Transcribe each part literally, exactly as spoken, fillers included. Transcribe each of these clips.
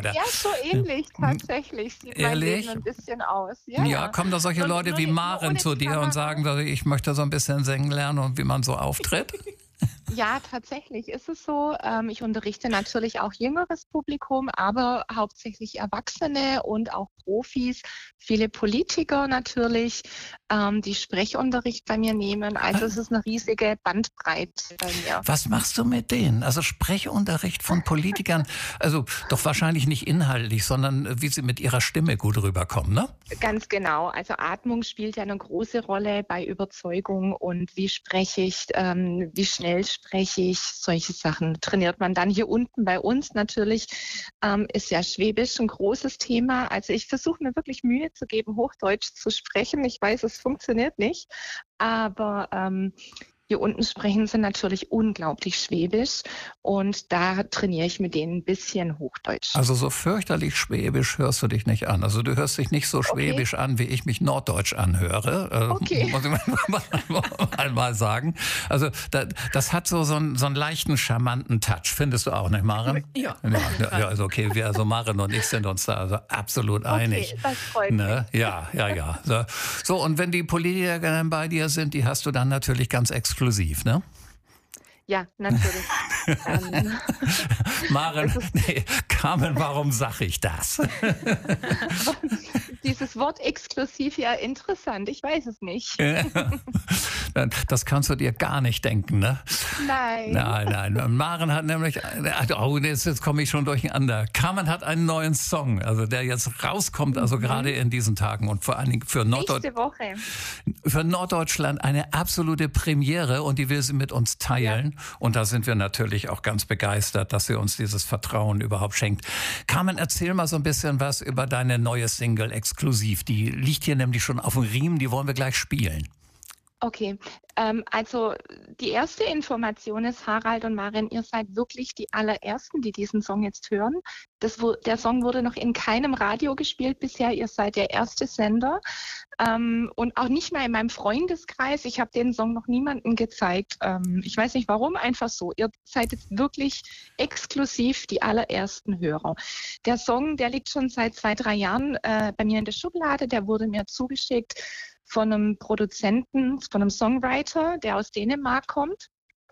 oder? Ja, so ähnlich tatsächlich sieht mein Ehrlich? Leben ein bisschen aus. Ja, Ja, ja. kommen da solche Nur- Leute nur wie die- nur Maren ohne zu die dir und Kamera. sagen, dass ich möchte so ein bisschen singen lernen und wie man so auftritt? Ja, tatsächlich ist es so. Ähm, ich unterrichte natürlich auch jüngeres Publikum, aber hauptsächlich Erwachsene und auch Profis, viele Politiker natürlich, ähm, die Sprechunterricht bei mir nehmen. Also es ist eine riesige Bandbreite bei mir. Was machst du mit denen? Also Sprechunterricht von Politikern, also doch wahrscheinlich nicht inhaltlich, sondern äh, wie sie mit ihrer Stimme gut rüberkommen, ne? Ganz genau. Also Atmung spielt ja eine große Rolle bei Überzeugung und wie spreche ich, ähm, wie schnell spreche ich, solche Sachen trainiert man dann hier unten bei uns natürlich. Ähm, ist ja Schwäbisch ein großes Thema. Also ich versuche mir wirklich Mühe zu geben, Hochdeutsch zu sprechen. Ich weiß, es funktioniert nicht, aber ähm, hier unten sprechen sie natürlich unglaublich Schwäbisch und da trainiere ich mit denen ein bisschen Hochdeutsch. Also so fürchterlich schwäbisch hörst du dich nicht an. Also du hörst dich nicht so Okay. schwäbisch an, wie ich mich norddeutsch anhöre. Äh, Okay. Muss ich mal, mal, mal sagen. Also da, das hat so, so, einen, so einen leichten, charmanten Touch. Findest du auch, nicht, Maren? Ja. Ja, ja, also okay, wir, also Maren und ich sind uns da also absolut einig. Okay, das freut mich. Ne? Ja, ja, ja. So, so, und wenn die Politiker dann bei dir sind, die hast du dann natürlich ganz exklusiv, ne? Ja, natürlich. ähm, Maren, nee, Carmen, warum sag ich das? dieses Wort exklusiv, ja interessant, ich weiß es nicht. Das kannst du dir gar nicht denken, ne? Nein. Nein, nein. Maren hat nämlich, oh, jetzt, jetzt komme ich schon durcheinander. Carmen hat einen neuen Song, also der jetzt rauskommt, also mhm. gerade in diesen Tagen und vor allen Dingen für, Norddeut- Nächste Woche. für Norddeutschland eine absolute Premiere und die will sie mit uns teilen. Ja. Und da sind wir natürlich auch ganz begeistert, dass sie uns dieses Vertrauen überhaupt schenkt. Carmen, erzähl mal so ein bisschen was über deine neue Single exklusiv. Die liegt hier nämlich schon auf dem Riemen, die wollen wir gleich spielen. Okay, ähm, also die erste Information ist, Harald und Maren, ihr seid wirklich die allerersten, die diesen Song jetzt hören. Das, der Song wurde noch in keinem Radio gespielt bisher, ihr seid der erste Sender ähm, und auch nicht mal in meinem Freundeskreis. Ich habe den Song noch niemandem gezeigt. Ähm, ich weiß nicht warum, einfach so. Ihr seid jetzt wirklich exklusiv die allerersten Hörer. Der Song, der liegt schon seit zwei, drei Jahren äh, bei mir in der Schublade, der wurde mir zugeschickt von einem Produzenten, von einem Songwriter, der aus Dänemark kommt.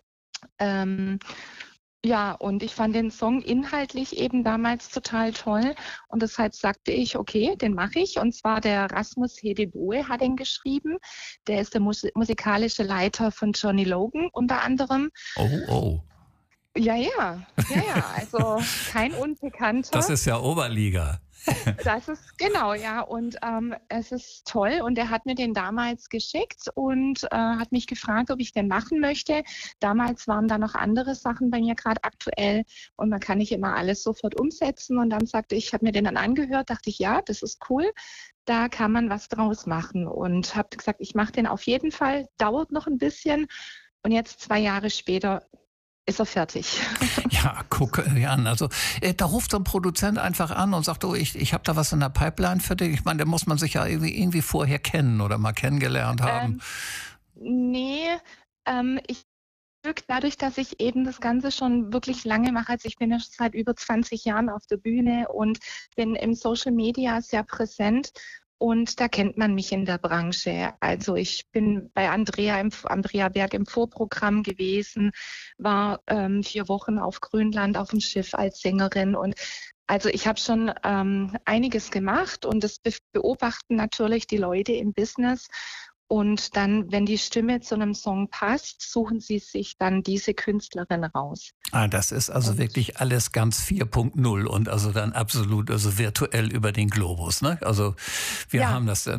Ähm, ja, und ich fand den Song inhaltlich eben damals total toll und deshalb sagte ich, okay, den mache ich. Und zwar der Rasmus Hedeboe hat ihn geschrieben. Der ist der Mus- musikalische Leiter von Johnny Logan unter anderem. Oh, oh. Ja, ja, ja, ja, also kein Unbekannter. Das ist ja Oberliga. Das ist genau, ja. Und ähm, es ist toll. Und er hat mir den damals geschickt und äh, hat mich gefragt, ob ich den machen möchte. Damals waren da noch andere Sachen bei mir gerade aktuell und man kann nicht immer alles sofort umsetzen. Und dann sagte ich, ich habe mir den dann angehört, dachte ich, ja, das ist cool. Da kann man was draus machen. Und habe gesagt, ich mache den auf jeden Fall. Dauert noch ein bisschen. Und jetzt zwei Jahre später ist er fertig. Ja, guck dir an. Also äh, da ruft so ein Produzent einfach an und sagt, oh, ich, ich habe da was in der Pipeline für dich. Ich meine, da muss man sich ja irgendwie, irgendwie vorher kennen oder mal kennengelernt haben. Ähm, nee, ähm, ich dadurch, dass ich eben das Ganze schon wirklich lange mache, also ich bin ja schon seit über zwanzig Jahren auf der Bühne und bin im Social Media sehr präsent. Und da kennt man mich in der Branche. Also ich bin bei Andrea im Andrea Berg im Vorprogramm gewesen, war ähm, vier Wochen auf Grönland auf dem Schiff als Sängerin. Und also ich habe schon ähm, einiges gemacht und das be- beobachten natürlich die Leute im Business. Und dann, wenn die Stimme zu einem Song passt, suchen sie sich dann diese Künstlerin raus. Ah, das ist also und wirklich alles ganz vier Punkt null und also dann absolut, also virtuell über den Globus, ne? Also wir ja. haben das,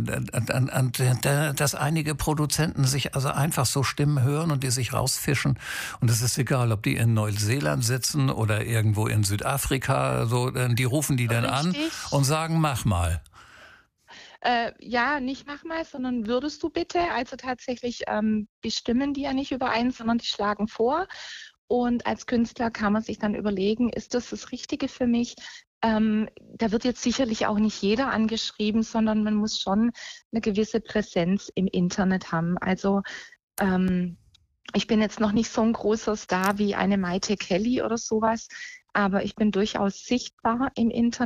dass einige Produzenten sich also einfach so Stimmen hören und die sich rausfischen und es ist egal, ob die in Neuseeland sitzen oder irgendwo in Südafrika, so, die rufen die dann Richtig. an und sagen, mach mal. Äh, ja, nicht mach mal, sondern würdest du bitte. Also tatsächlich ähm, die stimmen die ja nicht überein, sondern die schlagen vor. Und als Künstler kann man sich dann überlegen, ist das das Richtige für mich? Ähm, da wird jetzt sicherlich auch nicht jeder angeschrieben, sondern man muss schon eine gewisse Präsenz im Internet haben. Also ähm, ich bin jetzt noch nicht so ein großer Star wie eine Maite Kelly oder sowas, aber ich bin durchaus sichtbar im Internet.